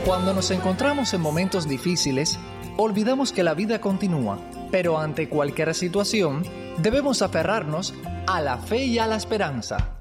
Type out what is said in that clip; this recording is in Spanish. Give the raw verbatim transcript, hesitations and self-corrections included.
Cuando nos encontramos en momentos difíciles, olvidamos que la vida continúa, pero ante cualquier situación, debemos aferrarnos a la fe y a la esperanza.